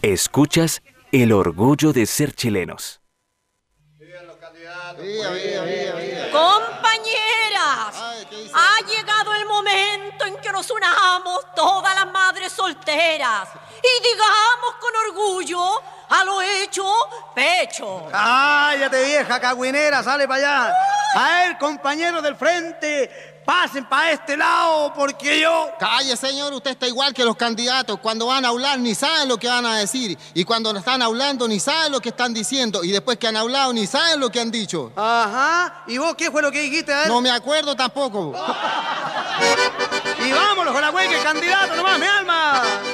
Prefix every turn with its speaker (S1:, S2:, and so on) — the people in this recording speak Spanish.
S1: Escuchas el orgullo de ser chilenos.
S2: Compañeras, ha llegado el momento en que nos unamos todas las madres solteras y digamos con orgullo a lo hecho, pecho.
S3: ¡Cállate, vieja cagüinera! ¡Sale para allá! A ver, compañeros del frente, pasen para este lado porque yo...
S4: Calle, señor, usted está igual que los candidatos. Cuando van a hablar ni saben lo que van a decir. Y cuando están hablando ni saben lo que están diciendo. Y después que han hablado ni saben lo que han dicho.
S3: Ajá. ¿Y vos qué fue lo que dijiste? A ver.
S4: No me acuerdo tampoco.
S3: Y vámonos con la güey, que candidato nomás, mi alma.